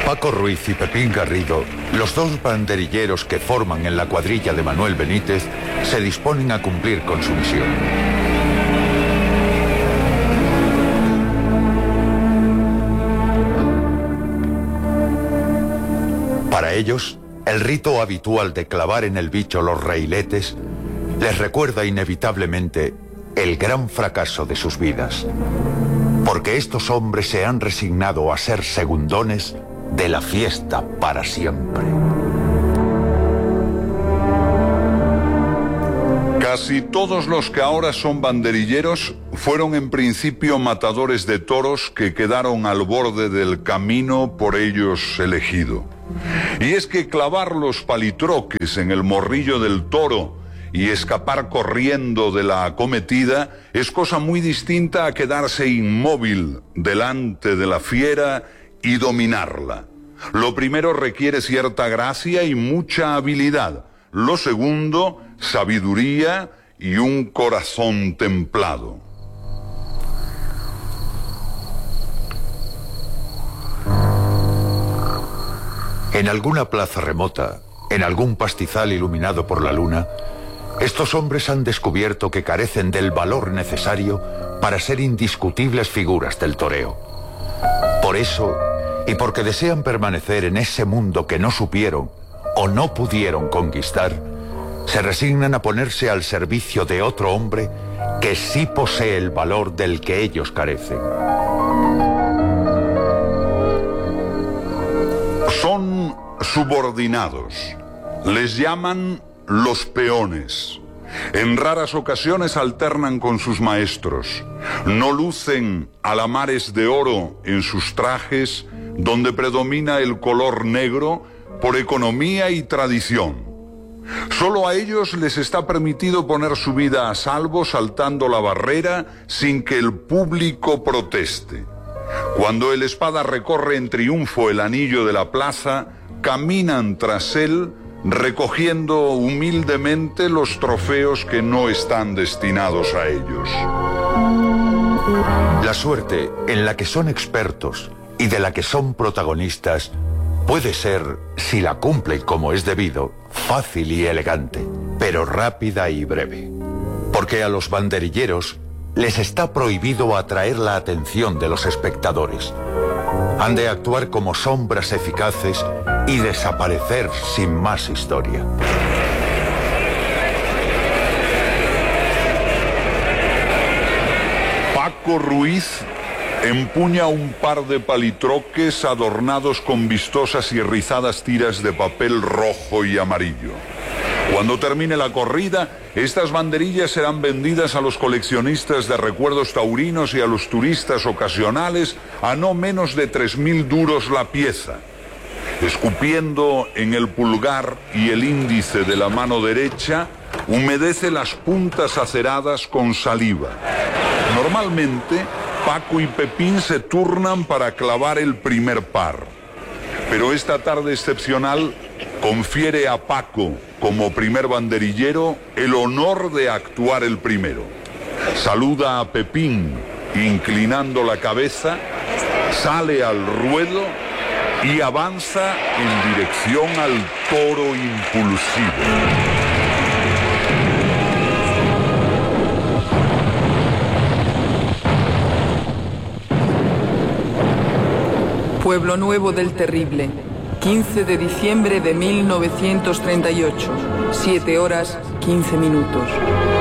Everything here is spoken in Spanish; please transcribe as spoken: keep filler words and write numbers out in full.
Paco Ruiz y Pepín Garrido, los dos banderilleros que forman en la cuadrilla de Manuel Benítez, se disponen a cumplir con su misión. Para ellos, el rito habitual de clavar en el bicho los raíletes les recuerda inevitablemente el gran fracaso de sus vidas. Porque estos hombres se han resignado a ser segundones de la fiesta para siempre. Casi todos los que ahora son banderilleros fueron en principio matadores de toros que quedaron al borde del camino por ellos elegido. Y es que clavar los palitroques en el morrillo del toro y escapar corriendo de la acometida es cosa muy distinta a quedarse inmóvil delante de la fiera y dominarla. Lo primero requiere cierta gracia y mucha habilidad. Lo segundo, sabiduría y un corazón templado. En alguna plaza remota, en algún pastizal iluminado por la luna, estos hombres han descubierto que carecen del valor necesario para ser indiscutibles figuras del toreo. Por eso, y porque desean permanecer en ese mundo que no supieron o no pudieron conquistar, se resignan a ponerse al servicio de otro hombre que sí posee el valor del que ellos carecen. Son subordinados. Les llaman los peones. En raras ocasiones alternan con sus maestros. No lucen alamares de oro en sus trajes, donde predomina el color negro por economía y tradición. Solo a ellos les está permitido poner su vida a salvo saltando la barrera sin que el público proteste. Cuando el espada recorre en triunfo el anillo de la plaza, caminan tras él recogiendo humildemente los trofeos que no están destinados a ellos. La suerte en la que son expertos y de la que son protagonistas puede ser, si la cumplen como es debido, fácil y elegante, pero rápida y breve. Porque a los banderilleros les está prohibido atraer la atención de los espectadores. Han de actuar como sombras eficaces y desaparecer sin más historia. Paco Ruiz empuña un par de palitroques adornados con vistosas y rizadas tiras de papel rojo y amarillo. Cuando termine la corrida, estas banderillas serán vendidas a los coleccionistas de recuerdos taurinos y a los turistas ocasionales a no menos de tres mil duros la pieza. Escupiendo en el pulgar y el índice de la mano derecha, humedece las puntas aceradas con saliva. Normalmente, Paco y Pepín se turnan para clavar el primer par. Pero esta tarde excepcional confiere a Paco, como primer banderillero, el honor de actuar el primero. Saluda a Pepín, inclinando la cabeza, sale al ruedo y avanza en dirección al toro impulsivo. Pueblo Nuevo del Terrible, quince de diciembre de mil novecientos treinta y ocho, siete horas quince minutos.